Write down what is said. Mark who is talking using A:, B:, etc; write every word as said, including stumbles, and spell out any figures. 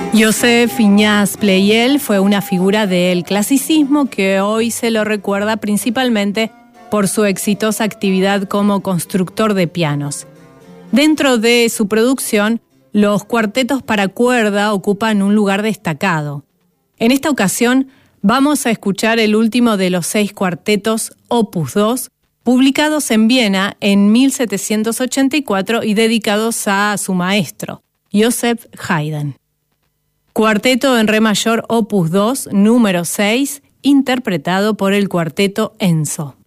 A: Joseph Ignaz Pleyel fue una figura del clasicismo que hoy se lo recuerda principalmente por su exitosa actividad como constructor de pianos. Dentro de su producción, los cuartetos para cuerda ocupan un lugar destacado. En esta ocasión, vamos a escuchar el último de los seis cuartetos, Opus dos, publicados en Viena en mil setecientos ochenta y cuatro y dedicados a su maestro, Joseph Haydn. Cuarteto en re mayor Opus dos, número seis, interpretado por el Cuarteto Enzo.